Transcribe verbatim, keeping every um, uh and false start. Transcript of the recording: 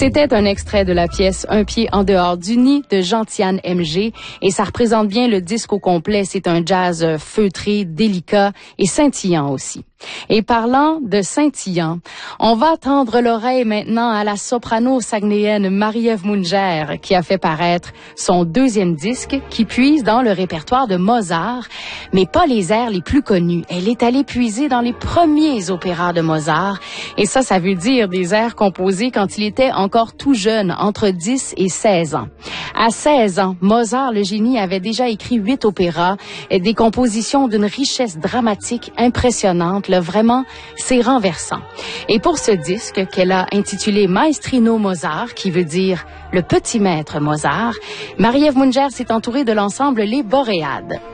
C'était un extrait de la pièce Un pied en dehors du nid de Gentiane M G et ça représente bien le disque au complet. C'est un jazz feutré, délicat et scintillant aussi. Et parlant de scintillant, on va tendre l'oreille maintenant à la soprano saguenayenne Marie-Ève Munger qui a fait paraître son deuxième disque qui puise dans le répertoire de Mozart, mais pas les airs les plus connus. Elle est allée puiser dans les premiers opéras de Mozart et ça, ça veut dire des airs composés quand il était encore tout jeune, entre dix et seize ans. À seize ans, Mozart, le génie, avait déjà écrit huit opéras et des compositions d'une richesse dramatique impressionnante. Là, vraiment, c'est renversant. Et pour ce disque qu'elle a intitulé Maestrino Mozart, qui veut dire le petit maître Mozart, Marie-Ève Munger s'est entourée de l'ensemble Les Boréades.